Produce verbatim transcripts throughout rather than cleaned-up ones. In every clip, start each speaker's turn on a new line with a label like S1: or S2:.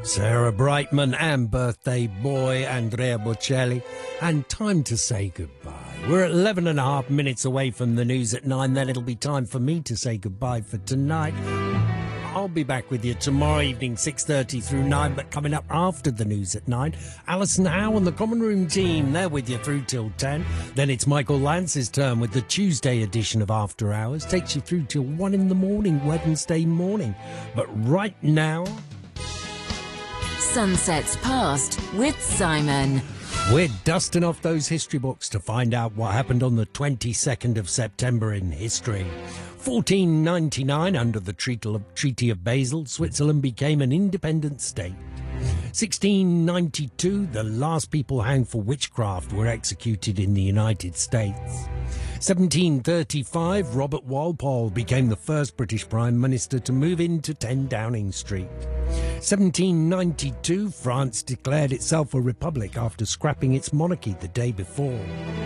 S1: Sarah Brightman and birthday boy Andrea Bocelli. And time to say goodbye. We're at eleven and a half minutes away from the news at nine. Then it'll be time for me to say goodbye for tonight. I'll be back with you tomorrow evening, six thirty through nine. But coming up after the news at nine, Alison Howe and the Common Room team. They're with you through till ten. Then it's Michael Lance's turn with the Tuesday edition of After Hours. Takes you through till one in the morning, Wednesday morning. But right now...
S2: Sunsets Past with Simon.
S1: We're dusting off those history books to find out what happened on the twenty-second of September in history. fourteen ninety-nine, under the Treaty of Basel, Switzerland became an independent state. sixteen ninety-two, the last people hanged for witchcraft were executed in the United States. seventeen thirty-five, Robert Walpole became the first British Prime Minister to move into ten Downing Street. seventeen ninety-two, France declared itself a republic after scrapping its monarchy the day before.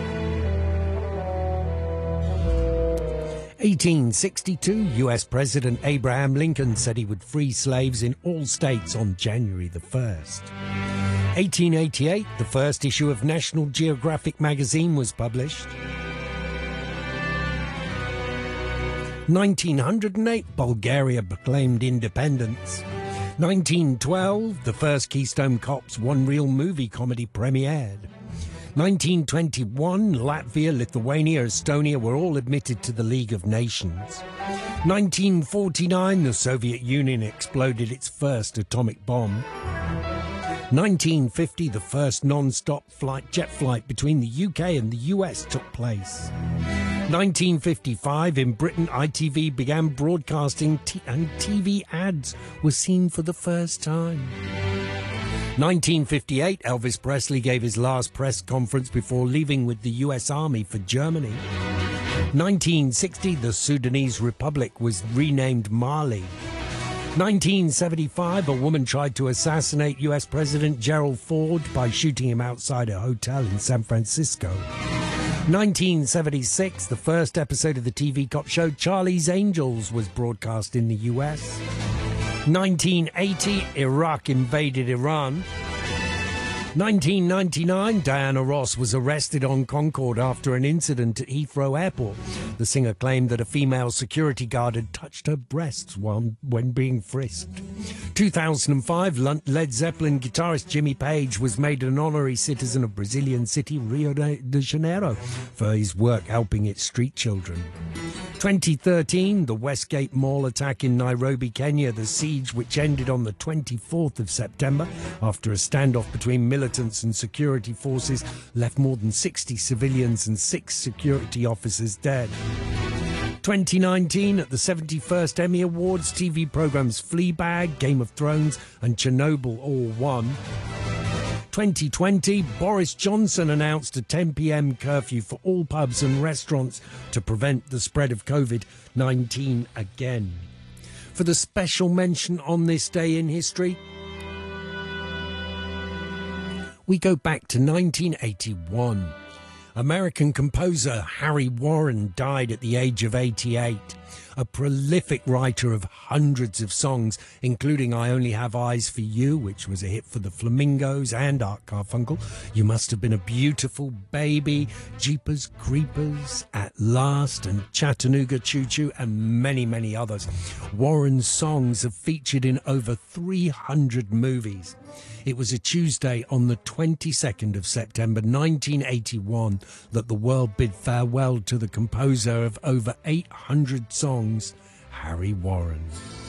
S1: eighteen sixty-two, U S President Abraham Lincoln said he would free slaves in all states on January the first. eighteen eighty-eight, the first issue of National Geographic magazine was published. nineteen oh eight, Bulgaria proclaimed independence. nineteen twelve, the first Keystone Cops One Reel movie comedy premiered. nineteen twenty-one, Latvia, Lithuania, Estonia were all admitted to the League of Nations. nineteen forty-nine, the Soviet Union exploded its first atomic bomb. nineteen fifty, the first non-stop flight, jet flight between the U K and the U S took place. nineteen fifty-five, in Britain, I T V began broadcasting t- and T V ads were seen for the first time. nineteen fifty-eight, Elvis Presley gave his last press conference before leaving with the U S Army for Germany. nineteen sixty, the Sudanese Republic was renamed Mali. nineteen seventy-five, a woman tried to assassinate U S President Gerald Ford by shooting him outside a hotel in San Francisco. nineteen seventy-six, the first episode of the T V cop show Charlie's Angels was broadcast in the U S. nineteen eighty, Iraq invaded Iran. nineteen ninety-nine, Diana Ross was arrested on Concorde after an incident at Heathrow Airport. The singer claimed that a female security guard had touched her breasts while, when being frisked. two thousand five, Led Zeppelin guitarist Jimmy Page was made an honorary citizen of Brazilian city Rio de Janeiro for his work helping its street children. twenty thirteen, the Westgate Mall attack in Nairobi, Kenya, the siege which ended on the twenty-fourth of September after a standoff between militants and security forces left more than sixty civilians and six security officers dead. twenty nineteen, at the seventy-first Emmy Awards, T V programmes Fleabag, Game of Thrones and Chernobyl all won. twenty twenty, Boris Johnson announced a ten p.m. curfew for all pubs and restaurants to prevent the spread of covid nineteen again. For the special mention on this day in history, we go back to nineteen eighty-one. American composer Harry Warren died at the age of eighty-eight. A prolific writer of hundreds of songs, including I Only Have Eyes for You, which was a hit for the Flamingos and Art Garfunkel, You Must Have Been a Beautiful Baby, Jeepers Creepers, At Last, and Chattanooga Choo Choo, and many, many others. Warren's songs have featured in over three hundred movies. It was a Tuesday on the twenty-second of September nineteen eighty-one that the world bid farewell to the composer of over eight hundred songs, Harry Warren.